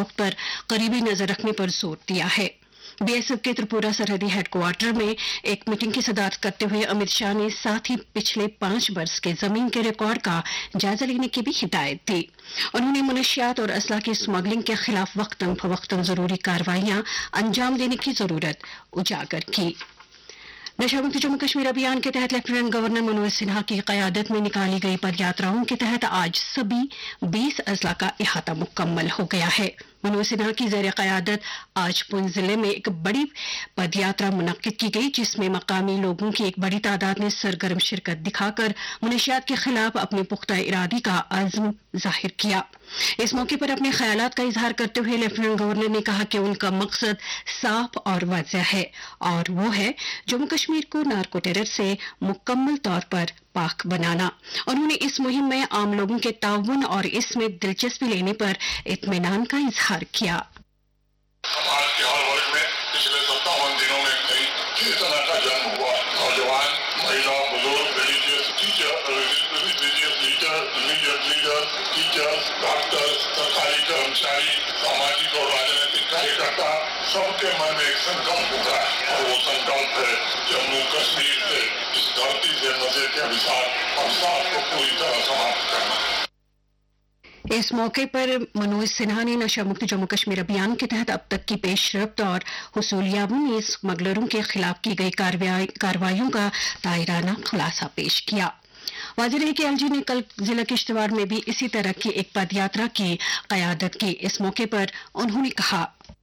वक्त पर करीबी नजर रखने पर जोर दिया है। बीएसएफ के त्रिपुरा सरहदी हेडक्वार्टर में एक मीटिंग की सदारत करते हुए अमित शाह ने साथ ही पिछले 5 वर्ष के जमीन के रिकॉर्ड का जायजा लेने की भी हिदायत दी। उन्होंने मनशियात और असला की स्मगलिंग के खिलाफ वक्तन फवक्तन जरूरी कार्रवाइयां अंजाम देने की जरूरत उजागर की। नशा मुक्त जम्मू कश्मीर अभियान के तहत लेफ्टिनेंट गवर्नर मनोज सिन्हा की क़यादत में निकाली गई पदयात्राओं के तहत आज सभी 20 अजला का इहाता मुकम्मल हो गया है। मनोज सिन्हा की ज़ेर क़यादत आज पुंछ जिले में एक बड़ी पदयात्रा मुनक्किद की गई, जिसमें मकामी लोगों की एक बड़ी तादाद ने सरगर्म शिरकत दिखाकर मनशियात के खिलाफ अपने पुख्ता इरादे का अज़्म जाहिर किया। इस मौके पर अपने ख्यालात का इजहार करते हुए लेफ्टिनेंट गवर्नर ने कहा कि उनका मकसद साफ और वाज़ेह है, और वो है जम्मू कश्मीर को नार्को टेरर से मुकम्मल तौर पर पाक बनाना। उन्होंने इस मुहिम में आम लोगों के ताउन और इसमें दिलचस्पी लेने पर इत्मीनान का इजहार किया। समाज के हर वर्ग में पिछले 57 दिनों में कई चेतना का जन्म हुआ। नौजवान, महिला, बुजुर्ग, रिलीजियस लीडर, टीचर्स, डॉक्टर्स, सरकारी कर्मचारी, सामाजिक और राजनीतिक कार्यकर्ता, सबके मन में एक संकल्प उठा और वो संकल्प है जम्मू कश्मीर से, इस धरती से नशे के अभिशाप को पूरी तरह समाप्त करना। इस मौके पर मनोज सिन्हा ने नशा मुक्त जम्मू कश्मीर अभियान के तहत अब तक की पेशरफ्त और हुसूलियाबों में स्मगलरों के खिलाफ की गई कार्रवाइयों का दायराना खुलासा पेश किया। वाज़ेह है कि एलजी ने कल जिला किश्तवाड़ में भी इसी तरह की एक पदयात्रा की क़यादत की। इस मौके पर उन्होंने कहा,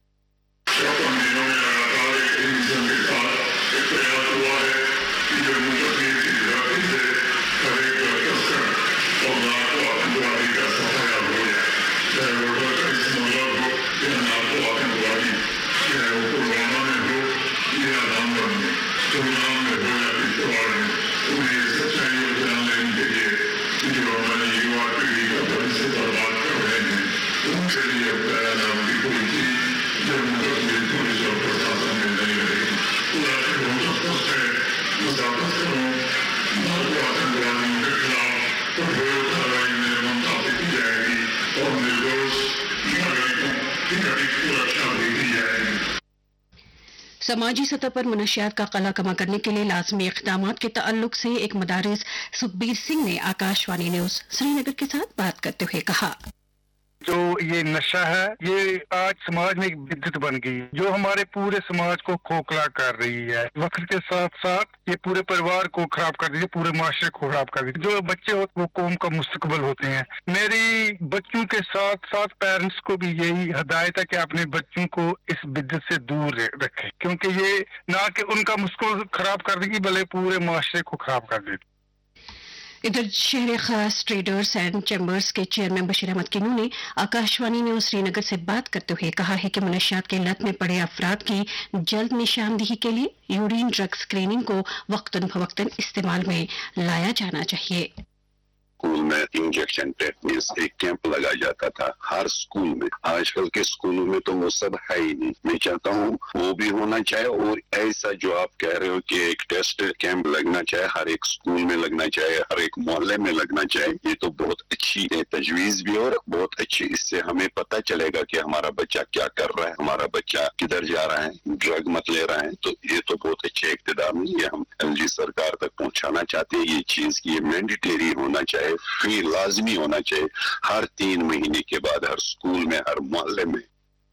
समाजी सतह पर मनशियात का कला कमा करने के लिए लाजमी इक़दामात के ताल्लुक से एक मदारिस सुखबीर सिंह ने आकाशवाणी न्यूज श्रीनगर के साथ बात करते हुए कहा, जो ये नशा है ये आज समाज में एक बिद्दत बन गई है जो हमारे पूरे समाज को खोखला कर रही है। वक्त के साथ साथ ये पूरे परिवार को खराब कर रही है, पूरे माशरे को खराब कर रही है। जो बच्चे होते वो कौम का मुस्तकबिल होते हैं। मेरी बच्चों के साथ साथ पेरेंट्स को भी यही हिदायत है कि अपने बच्चों को इस बिद्दत से दूर रखें, क्योंकि ये ना कि उनका मुस्तकबिल खराब कर देगी बल्कि पूरे माशरे को खराब कर देगी। इधर शहर खास ट्रेडर्स एंड चैम्बर्स के चेयरमैन बशीर अहमद किनू ने आकाशवाणी न्यूज श्रीनगर से बात करते हुए कहा है कि मनशियात के लत में पड़े अफराद की जल्द निशानदेही के लिए यूरिन ड्रग स्क्रीनिंग को वक्तन फवक्तन इस्तेमाल में लाया जाना चाहिए। स्कूल में इंजेक्शन टेटनेस एक कैंप लगाया जाता था हर स्कूल में। आजकल के स्कूलों में तो वो सब है ही नहीं। मैं चाहता हूँ वो भी होना चाहिए, और ऐसा जो आप कह रहे हो कि एक टेस्ट कैंप लगना चाहिए, हर एक स्कूल में लगना चाहिए, हर एक मोहल्ले में लगना चाहिए। ये तो बहुत अच्छी तजवीज भी और बहुत अच्छी, इससे हमें पता चलेगा कि हमारा बच्चा क्या कर रहा है, हमारा बच्चा किधर जा रहा है, ड्रग मत ले रहा है। तो ये तो बहुत अच्छे इक़्तिदार में ये हम एलजी सरकार तक पहुँचाना चाहते हैं। ये चीज की मैंडेटरी होना चाहिए, फिर लाजमी होना चाहिए हर 3 महीने के बाद हर स्कूल में, हर मोहल्ले में।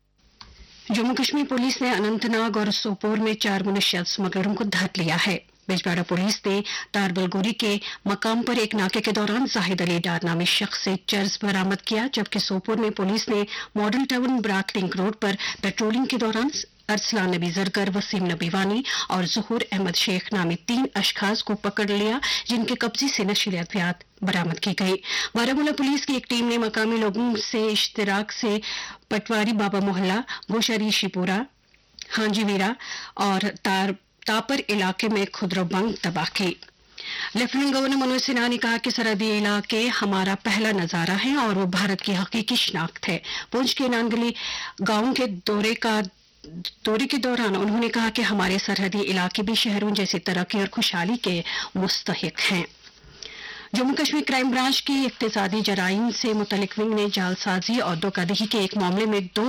जम्मू कश्मीर पुलिस ने अनंतनाग और सोपोर में 4 मनशियात स्मगलरों को धर लिया है। बिजबाड़ा पुलिस ने तारबलगोरी के मकाम पर एक नाके के दौरान जाहिद अली डार नामी शख्स से चर्ज बरामद किया, जबकि सोपोर में पुलिस ने model town Barack link road पर पेट्रोलिंग के दौरान अरसलान नबी जरगर, वसीम नबी वानी और ज़ुहूर अहमद शेख नामी 3 अशखास को पकड़ लिया, जिनके कब्जे से नशीले अद्वियात बरामद की गई। बारामूला पुलिस की एक टीम ने मकामी लोगों से इश्तराक से पटवारी बाबा मोहल्ला, गोशारी शिपुरा, हांजीवीरा और तापर इलाके में खुदरो बंग तबाह की। लेफ्टिनेंट गवर्नर मनोज सिन्हा ने कहा कि सरहदी इलाके हमारा पहला नजारा है और वो भारत की हकीकी शिनाख्त है। पुंछ के नानगली गांव के दौरे के दौरान उन्होंने कहा कि हमारे सरहदी इलाके भी शहरों जैसी तरक्की और खुशहाली के मुस्तहिक हैं। जम्मू कश्मीर क्राइम ब्रांच की इक्तिसादी जराइम से मुतल्लिक विंग ने जालसाजी और धोखाधड़ी के एक मामले में 2